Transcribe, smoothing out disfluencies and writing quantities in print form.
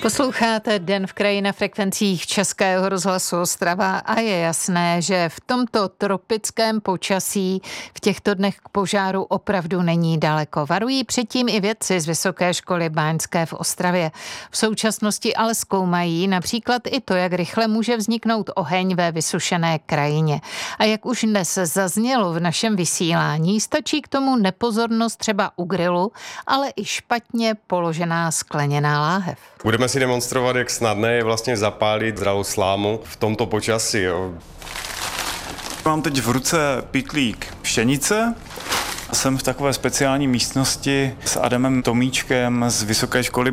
Posloucháte Den v kraji na frekvencích Českého rozhlasu Ostrava a je jasné, že v tomto tropickém počasí v těchto dnech k požáru opravdu není daleko. Varují předtím i vědci z Vysoké školy báňské v Ostravě. V současnosti ale zkoumají například i to, jak rychle může vzniknout oheň ve vysušené krajině. A jak už dnes zaznělo v našem vysílání, stačí k tomu nepozornost třeba u grilu, ale i špatně položená skleněná láhev. Budeme si demonstrovat, jak snadné je vlastně zapálit zralou slámu v tomto počasí. Jo. Mám teď v ruce pytlík pšenice. Jsem v takové speciální místnosti s Adamem Tomíčkem z Vysoké školy